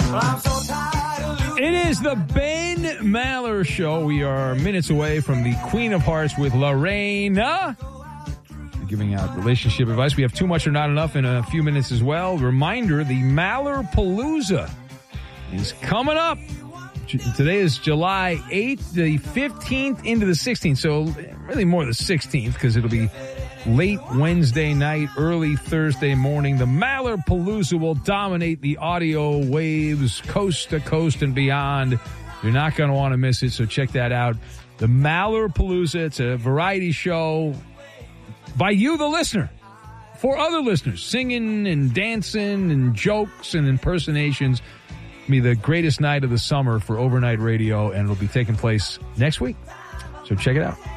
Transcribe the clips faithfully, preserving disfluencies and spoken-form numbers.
It is the Ben Maller Show. We are minutes away from the Queen of Hearts with Lorena. We're giving out relationship advice. We have too much or not enough in a few minutes as well. Reminder, the Maller Palooza is coming up. Today is July eighth, the fifteenth into the sixteenth. So really more the sixteenth because it'll be late Wednesday night, early Thursday morning. The Maller Palooza will dominate the audio waves coast to coast and beyond. You're not going to want to miss it, so check that out. The Maller Palooza, it's a variety show by you, the listener, for other listeners, singing and dancing and jokes and impersonations. It'll be the greatest night of the summer for overnight radio, and it'll be taking place next week. So check it out.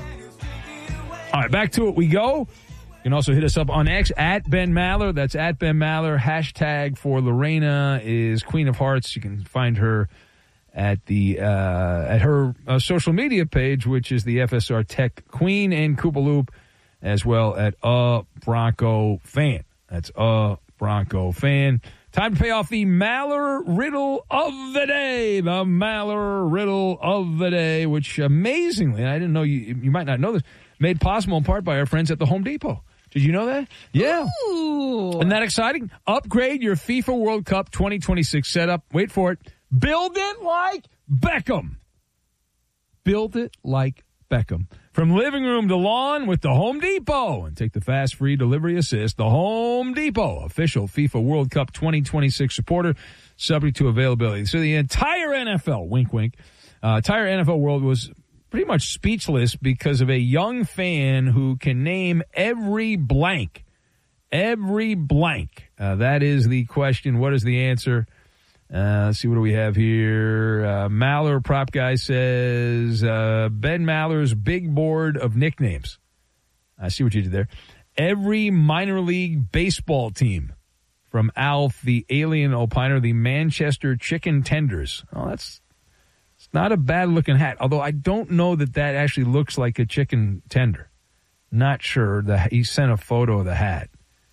All right, back to it we go. You can also hit us up on X, at Ben Maller. That's at Ben Maller. Hashtag for Lorena is Queen of Hearts. You can find her at the uh, at her uh, social media page, which is the F S R Tech Queen, and Koopa Loop, as well at A Bronco Fan. That's A Bronco Fan. Time to pay off the Maller Riddle of the Day. The Maller Riddle of the Day, which amazingly, I didn't know, you you might not know this, made possible in part by our friends at the Home Depot. Did you know that? Yeah. Ooh. Isn't that exciting? Upgrade your FIFA World Cup twenty twenty-six setup. Wait for it. Build it like Beckham. Build it like Beckham. From living room to lawn with the Home Depot. And take the fast, free delivery assist. The Home Depot, official FIFA World Cup twenty twenty-six supporter, subject to availability. So the entire N F L, wink, wink, uh, entire N F L world was pretty much speechless because of a young fan who can name every blank. Every blank. Uh, that is the question. What is the answer? Uh, let's see, what do we have here? Uh, Maller Prop Guy says, uh, Ben Maller's big board of nicknames. I see what you did there. Every minor league baseball team. From Alf, the alien opiner, the Manchester Chicken Tenders. Oh, that's it's not a bad-looking hat, although I don't know that that actually looks like a chicken tender. Not sure. The, he sent a photo of the hat.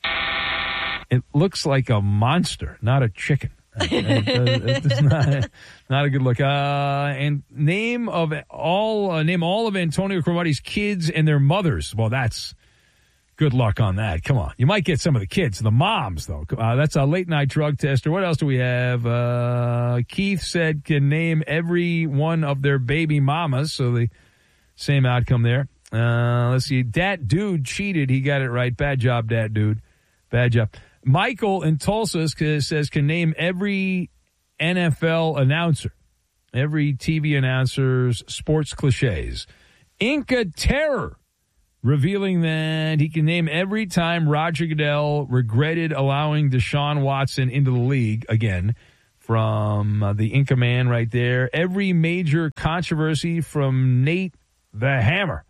It looks like a monster, not a chicken. it, it's not, not a good look. Uh, and name of all uh, name all of Antonio Cromartie's kids and their mothers. Well, that's good luck on that. Come on, you might get some of the kids, the moms though. Uh, that's a late night drug tester. What else do we have? Uh, Keith said can name every one of their baby mamas. So the same outcome there. Uh, let's see. Dat Dude cheated. He got it right. Bad job, Dat Dude. Bad job. Michael in Tulsa says can name every N F L announcer, every T V announcer's sports cliches. Inca Terror revealing that he can name every time Roger Goodell regretted allowing Deshaun Watson into the league again. From uh, the Inca Man right there. Every major controversy from Nate the Hammer,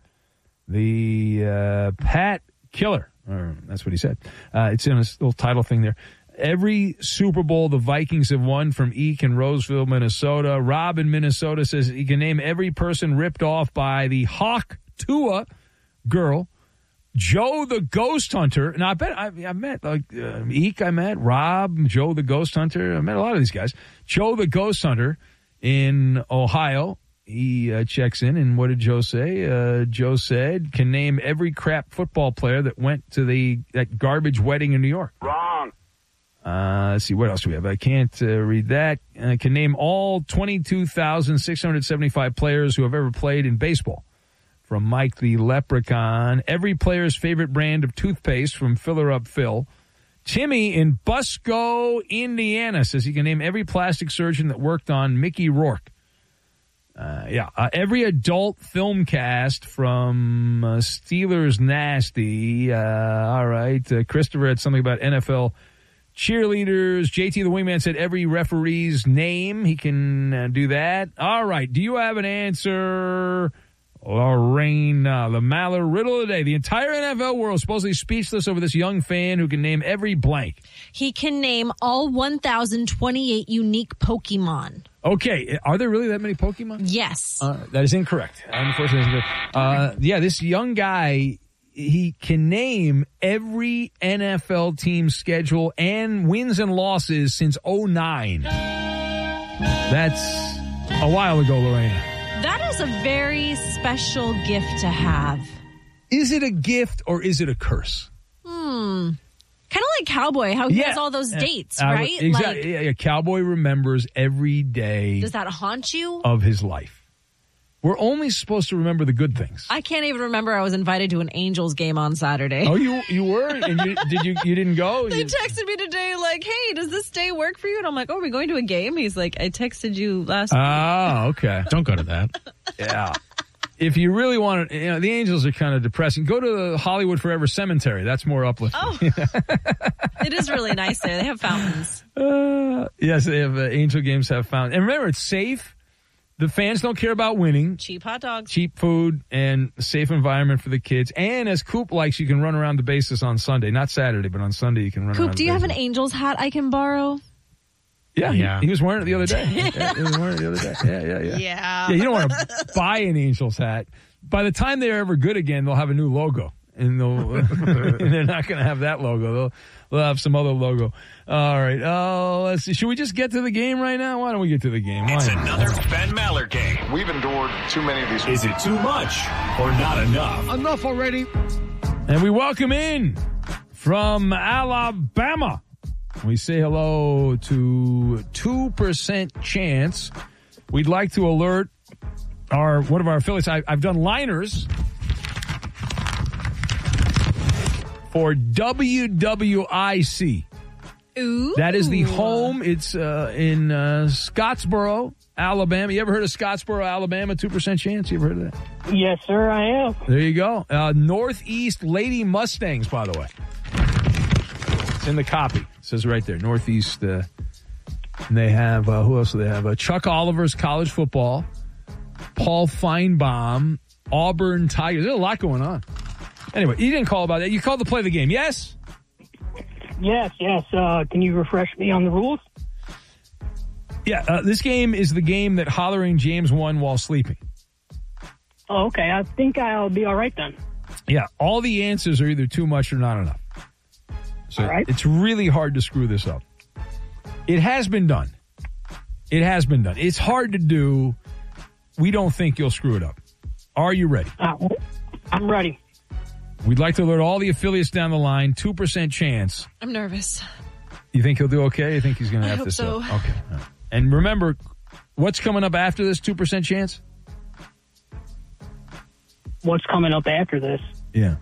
the uh, Pat Killer. Or that's what he said. Uh, it's in a little title thing there. Every Super Bowl the Vikings have won from Eek in Roseville, Minnesota. Rob in Minnesota says he can name every person ripped off by the Hawk Tua girl. Joe the Ghost Hunter. Now, I bet I, I met like uh, Eek, I met Rob, Joe the Ghost Hunter. I met a lot of these guys. Joe the Ghost Hunter in Ohio. He uh, checks in, and what did Joe say? Uh, Joe said, can name every crap football player that went to the that garbage wedding in New York. Wrong. Uh, let's see, what else do we have? I can't uh, read that. I uh, can name all twenty-two thousand six hundred seventy-five players who have ever played in baseball. From Mike the Leprechaun. Every player's favorite brand of toothpaste from Filler Up Phil. Timmy in Busco, Indiana says he can name every plastic surgeon that worked on Mickey Rourke. Uh, yeah, uh, every adult film cast from uh, Steelers Nasty. Uh, all right. Uh, Christopher had something about N F L cheerleaders. J T the Wingman said every referee's name. He can uh, do that. All right. Do you have an answer, Lorena? The Maller Riddle of the Day. The entire N F L world supposedly speechless over this young fan who can name every blank. He can name all one thousand twenty-eight unique Pokemon. Okay, are there really that many Pokemon? Yes. Uh, that is incorrect. Unfortunately, that's incorrect. Uh, yeah, this young guy, he can name every N F L team's schedule and wins and losses since oh nine. That's a while ago, Lorena. That is a very special gift to have. Is it a gift or is it a curse? Hmm. Kind of like Cowboy, how he Yeah. has all those dates, Uh, right? Exactly. Like, yeah, yeah. Cowboy remembers every day does that haunt you? of his life. We're only supposed to remember the good things. I can't even remember I was invited to an Angels game on Saturday. Oh, you you were? And you, did you you didn't go? They You- texted me today like, hey, does this day work for you? And I'm like, oh, are we going to a game? He's like, I texted you last week. Oh, okay. Don't go to that. Yeah. If you really want to, you know, the Angels are kind of depressing. Go to the Hollywood Forever Cemetery. That's more uplifting. Oh, it is really nice there. They have fountains. Uh, yes, they have uh, Angel games have found. And remember, it's safe. The fans don't care about winning. Cheap hot dogs. Cheap food and a safe environment for the kids. And as Coop likes, you can run around the bases on Sunday. Not Saturday, but on Sunday you can run around Coop, the do you have an bases. Angels hat I can borrow? Yeah, he- Yeah. He, was wearing it the other day. Yeah, he was wearing it the other day. Yeah, yeah, yeah. Yeah. Yeah, you don't want to buy an Angels hat. By the time they're ever good again, they'll have a new logo. And, they'll, and they're not going to have that logo. They'll, they'll have some other logo. All right. Oh, let's see. Should we just get to the game right now? Why don't we get to the game? Why It's not? another Ben Maller game. We've endured too many of these. Is it too much or not enough? Enough already. And we welcome in from Alabama. We say hello to two percent Chance. We'd like to alert our one of our affiliates. I, I've done liners for W W I C. Ooh. That is the home. It's uh, in uh, Scottsboro, Alabama. You ever heard of Scottsboro, Alabama? two percent Chance? You ever heard of that? Yes, sir, I have. There you go. Uh, Northeast Lady Mustangs, by the way. It's in the copy. It says right there, Northeast. Uh, and they have, uh, who else do they have? Uh, Chuck Oliver's college football, Paul Feinbaum, Auburn Tigers. There's a lot going on. Anyway, you didn't call about that. You called to play the game, yes? Yes, yes. Uh, can you refresh me on the rules? Yeah, uh, this game is the game that Hollering James won while sleeping. Oh, okay. I think I'll be all right then. Yeah, all the answers are either too much or not enough. So All right. it's really hard to screw this up. It has been done. It has been done. It's hard to do. We don't think you'll screw it up. Are you ready? Uh, I'm ready. We'd like to alert all the affiliates down the line. two percent chance. I'm nervous. You think he'll do okay? You think he's going to I have hope this so. up? Okay. All right. And remember, what's coming up after this two percent chance? What's coming up after this? Yeah.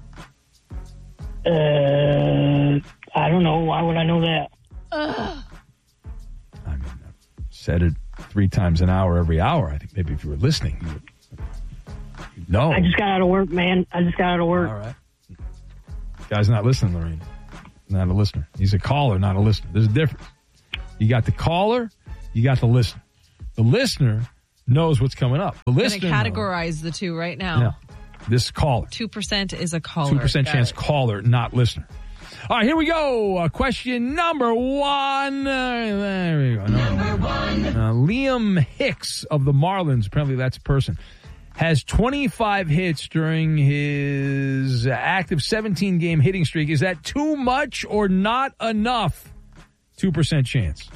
Uh, I don't know. Why would I know that? Ugh. I mean, I've said it three times an hour every hour. I think maybe if you were listening, you would you'd know. I just got out of work, man. I just got out of work. All right. Guy's not listening, Lorraine. Not a listener. He's a caller, not a listener. There's a difference. You got the caller, you got the listener. The listener knows what's coming up. The I'm going listener to knows. categorize the two right now. Yeah. This caller. two percent is a caller. two percent Got chance it. caller, not listener. All right, here we go. Uh, question number one. Uh, there we go. Number one. Uh, Liam Hicks of the Marlins, apparently that's a person, has twenty-five hits during his active seventeen-game hitting streak. Is that too much or not enough? two percent chance.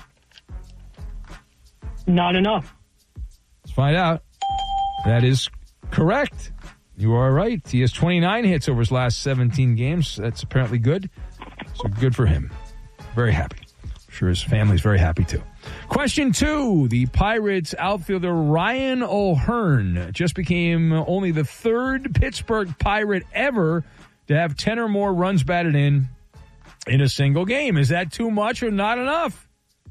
Not enough. Let's find out. That is correct. You are right. He has twenty-nine hits over his last seventeen games. That's apparently good. So good for him. Very happy. I'm sure his family's very happy too. Question two. The Pirates outfielder Ryan O'Hearn just became only the third Pittsburgh Pirate ever to have ten or more runs batted in in a single game. Is that too much or not enough?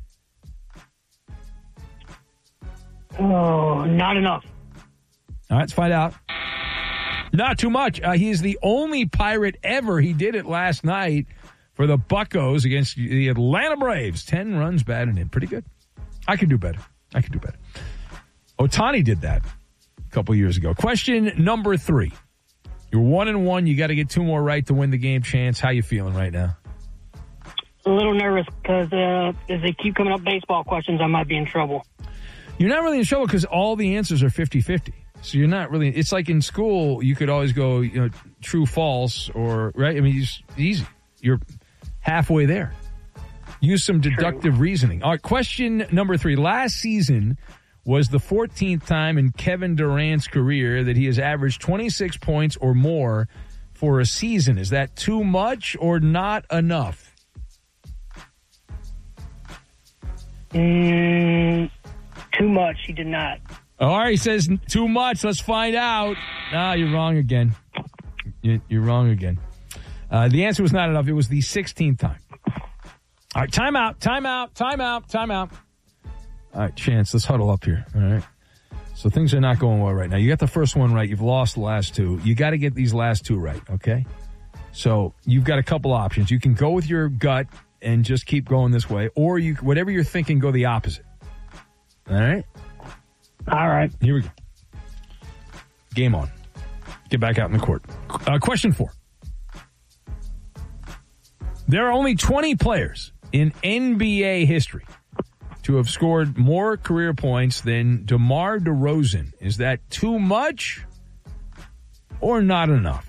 Oh, not enough. All right, let's find out. Not too much. Uh, he is the only Pirate ever. He did it last night for the Buccos against the Atlanta Braves. Ten runs batted in. Pretty good. I could do better. I could do better. Ohtani did that a couple years ago. Question number three. You're one and one. You got to get two more right to win the game. Chance, how you feeling right now? A little nervous because uh, as they keep coming up baseball questions, I might be in trouble. You're not really in trouble because all the answers are fifty-fifty. So you're not really, it's like in school, you could always go, you know, true, false, or, right? I mean, it's easy. You're halfway there. Use some deductive True. reasoning. All right, question number three. Last season was the fourteenth time in Kevin Durant's career that he has averaged twenty-six points or more for a season. Is that too much or not enough? Mm, too much. He did not. All right, he says too much. Let's find out. Ah, you're wrong again. You're wrong again. Uh, the answer was not enough. It was the sixteenth time. All right, timeout, timeout, timeout, timeout. All right, Chance, let's huddle up here. All right. So things are not going well right now. You got the first one right. You've lost the last two. You got to get these last two right, okay? So you've got a couple options. You can go with your gut and just keep going this way, or you, whatever you're thinking, go the opposite. All right? All right. Here we go. Game on. Get back out in the court. Uh, question four. There are only twenty players in N B A history to have scored more career points than DeMar DeRozan. Is that too much or not enough?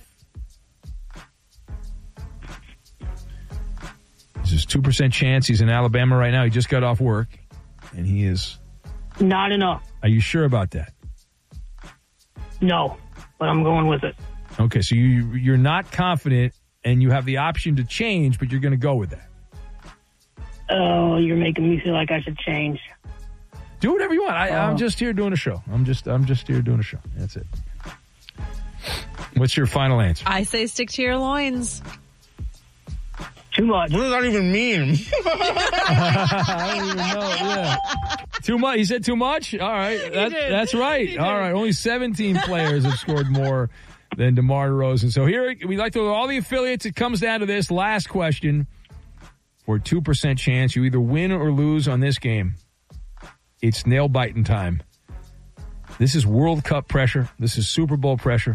There's a two percent chance he's in Alabama right now. He just got off work, and he is... Not enough. Are you sure about that? No, but I'm going with it. Okay, so you, you're not confident, and you have the option to change, but you're going to go with that. Oh, you're making me feel like I should change. Do whatever you want. I, uh, I'm just here doing a show. I'm just I'm just here doing a show. That's it. What's your final answer? I say stick to your loins. Too much. What does that even mean? I don't even know. Yeah. Too much. He said too much? All right. That, that's right. All right. Only seventeen players have scored more than DeMar DeRozan. So here, we like to all the affiliates. It comes down to this last question. For a two percent chance, you either win or lose on this game. It's nail-biting time. This is World Cup pressure. This is Super Bowl pressure.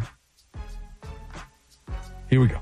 Here we go.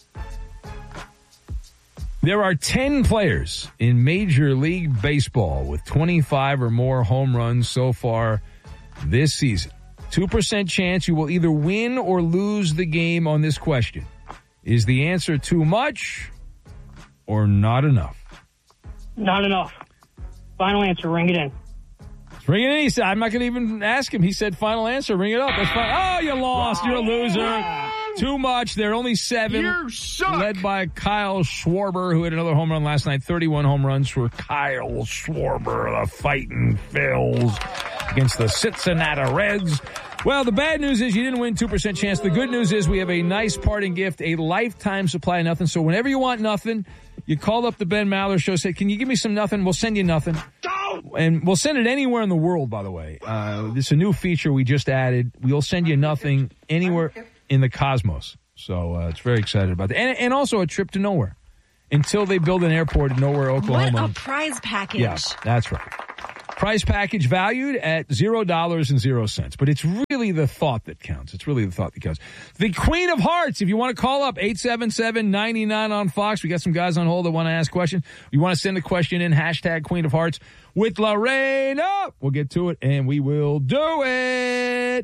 There are ten players in Major League Baseball with twenty-five or more home runs so far this season. two percent chance you will either win or lose the game on this question. Is the answer too much or not enough? Not enough. Final answer. Ring it in. Ring it in. He said, I'm not going to even ask him. He said, final answer. Ring it up. That's fine. Oh, you lost. You're a loser. Too much. There are only seven. You suck. Led by Kyle Schwarber, who had another home run last night. thirty-one home runs for Kyle Schwarber, the Fighting Phils against the Cincinnati Reds. Well, the bad news is you didn't win two percent chance. The good news is we have a nice parting gift, a lifetime supply of nothing. So whenever you want nothing, you call up the Ben Maller Show, say, can you give me some nothing? We'll send you nothing. And we'll send it anywhere in the world, by the way. Uh, this is a new feature we just added. We'll send you nothing anywhere in the cosmos. So uh, it's very excited about that. And, and also a trip to nowhere until they build an airport in Nowhere, Oklahoma. What a prize package. Yeah, that's right. Price package valued at zero dollars and zero cents. But it's really the thought that counts. It's really the thought that counts. The Queen of Hearts, if you want to call up, eight seven seven, nine nine on Fox. We got some guys on hold that want to ask questions. You want to send a question in, hashtag Queen of Hearts with Lorena. We'll get to it, and we will do it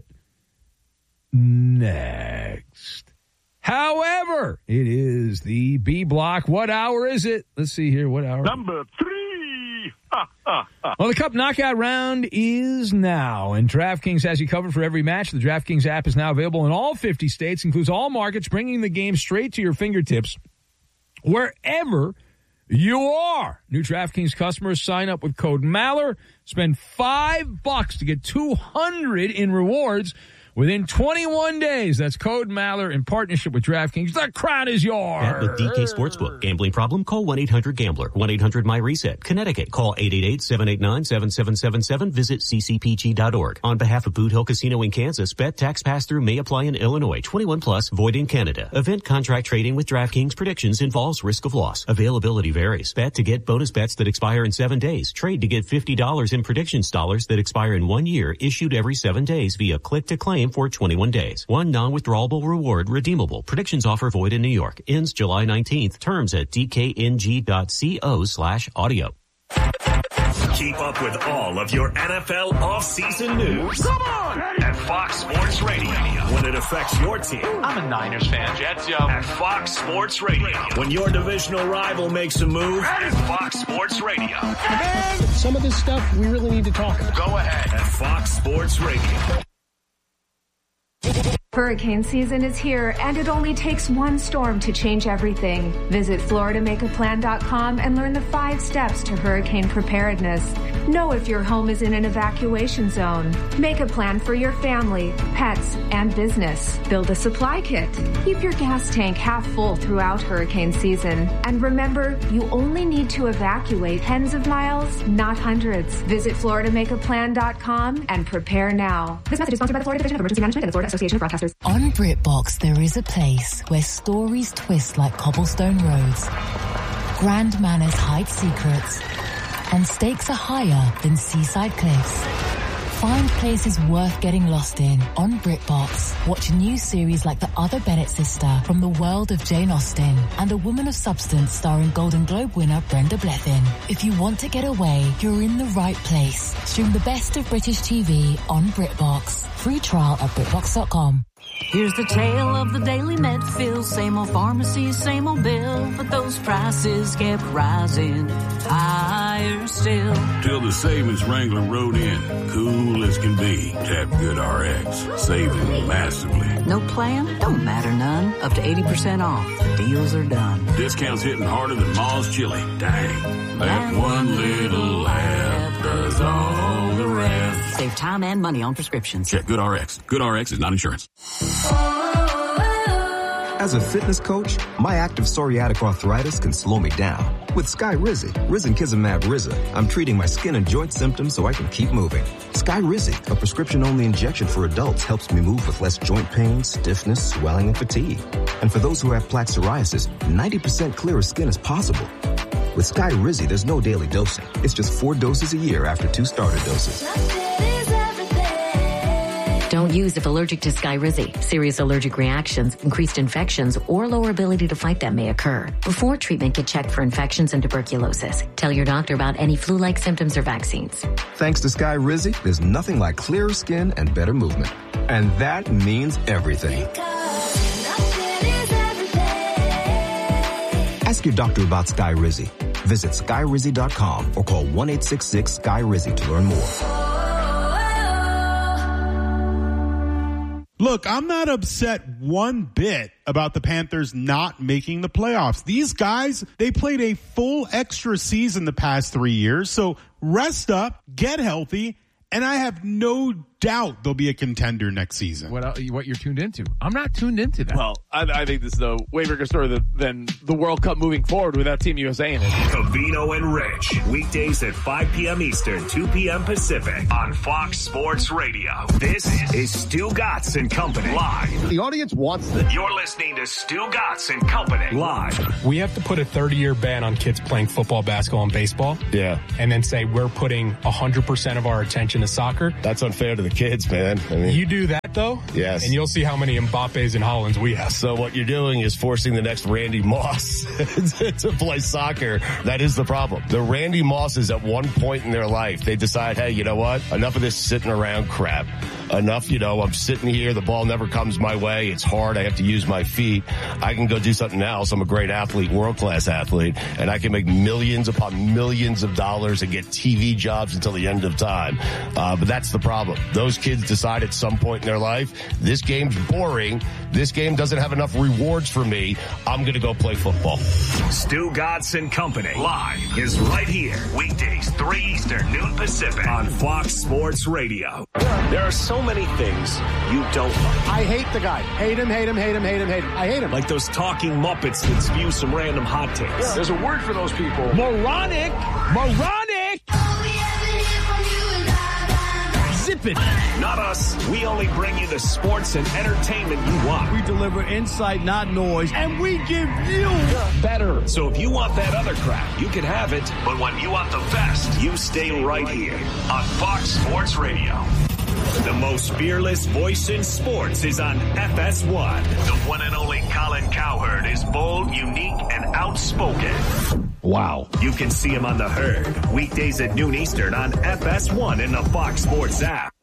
next. However, it is the B block. What hour is it? Let's see here. What hour? Number three. Well, the Cup knockout round is now, and DraftKings has you covered for every match. The DraftKings app is now available in all fifty states, includes all markets, bringing the game straight to your fingertips wherever you are. New DraftKings customers sign up with code Maller, spend five bucks to get two hundred in rewards within twenty-one days. That's code Maller in partnership with DraftKings. The crown is yours. Bet with D K Sportsbook. Gambling problem? Call one eight hundred gambler. one eight hundred my reset. Connecticut. Call eight eight eight, seven eight nine, seven seven seven seven. Visit c c p g dot org. On behalf of Boot Hill Casino in Kansas, bet tax pass-through may apply in Illinois. twenty-one plus, void in Canada. Event contract trading with DraftKings predictions involves risk of loss. Availability varies. Bet to get bonus bets that expire in seven days. Trade to get fifty dollars in predictions dollars that expire in one year, issued every seven days via click-to-claim for twenty-one days. One non-withdrawable reward redeemable. Predictions offer void in New York. Ends July nineteenth. Terms at d k n g dot co slash audio. Keep up with all of your N F L offseason news. Come on! At Fox Sports Radio. When it affects your team. I'm a Niners fan. Jets, yo. At Fox Sports Radio. When your divisional rival makes a move. At Fox Sports Radio. Some of this stuff we really need to talk about. Go ahead. At Fox Sports Radio. Hurricane season is here, and it only takes one storm to change everything. Visit Florida Make A Plan dot com and learn the five steps to hurricane preparedness. Know if your home is in an evacuation zone. Make a plan for your family, pets, and business. Build a supply kit. Keep your gas tank half full throughout hurricane season. And remember, you only need to evacuate tens of miles, not hundreds. Visit Florida Make A Plan dot com and prepare now. This message is sponsored by the Florida Division of Emergency Management and the Florida Association of Broadcasters. On BritBox, there is a place where stories twist like cobblestone roads, grand manners hide secrets, and stakes are higher than seaside cliffs. Find places worth getting lost in on BritBox. Watch new series like The Other Bennett Sister from the world of Jane Austen and A Woman of Substance starring Golden Globe winner Brenda Blethyn. If you want to get away, you're in the right place. Stream the best of British T V on BritBox. Free trial at BritBox dot com. Here's the tale of the daily med fill. Same old pharmacy, same old bill, but those prices kept rising higher still. Till the savings Wrangler rode in, cool as can be. Tap Good R X, saving massively. No plan? Don't matter none. Up to eighty percent off. Deals are done. Discounts hitting harder than Ma's chili. Dang, that one little laugh does all the rest. Save time and money on prescriptions. Check Good R X. Good R X is not insurance. As a fitness coach, my active psoriatic arthritis can slow me down. With Skyrizi, Risankizumab Riza, I'm treating my skin and joint symptoms so I can keep moving. Skyrizi, a prescription-only injection for adults, helps me move with less joint pain, stiffness, swelling, and fatigue. And for those who have plaque psoriasis, ninety percent clearer skin is possible. With Skyrizi, there's no daily dosing. It's just four doses a year after two starter doses. Don't use if allergic to Skyrizi. Serious allergic reactions, increased infections, or lower ability to fight them may occur. Before treatment, get checked for infections and tuberculosis. Tell your doctor about any flu-like symptoms or vaccines. Thanks to Skyrizi, there's nothing like clearer skin and better movement. And that means everything. Ask your doctor about Skyrizi. Visit Skyrizi dot com or call one eight six six Sky Rizzi to learn more. Look, I'm not upset one bit about the Panthers not making the playoffs. These guys, they played a full extra season the past three years. So rest up, get healthy, and I have no doubt they'll be a contender next season. What uh, what you're tuned into? I'm not tuned into that. Well, I, I think this is a way bigger story than, than the World Cup moving forward without Team U S A in it. Covino and Rich, weekdays at five p.m. Eastern, two p.m. Pacific on Fox Sports Radio. This is Stu Gatz and Company live. The audience wants this. You're listening to Stu Gatz and Company live. We have to put a thirty-year ban on kids playing football, basketball, and baseball. Yeah. And then say we're putting one hundred percent of our attention to soccer. That's unfair to the kids, man. I mean, you do that, though? Yes. And you'll see how many Mbappes and Hollands we have. So what you're doing is forcing the next Randy Moss to play soccer. That is the problem. The Randy Mosses at one point in their life, they decide, hey, you know what? Enough of this sitting around crap. Enough, you know, I'm sitting here. The ball never comes my way. It's hard. I have to use my feet. I can go do something else. I'm a great athlete, world-class athlete, and I can make millions upon millions of dollars and get T V jobs until the end of time. Uh, but that's the problem. Those kids decide at some point in their life, this game's boring. This game doesn't have enough rewards for me. I'm going to go play football. Stu Gatz and Company live is right here. Weekdays, three Eastern, noon Pacific on Fox Sports Radio. There are so many things you don't like. I hate the guy. Hate him, hate him, hate him, hate him, hate him. I hate him. Like those talking Muppets that spew some random hot takes. Yeah. There's a word for those people. Moronic! Moronic! Zip it. Not us. We only bring you the sports and entertainment you want. We deliver insight, not noise, and we give you better. So if you want that other crap, you can have it. But when you want the best, you stay right here on Fox Sports Radio. The most fearless voice in sports is on F S one. The one and only Colin Cowherd is bold, unique, and outspoken. Wow. You can see him on The Herd, weekdays at noon Eastern on F S one and the Fox Sports app.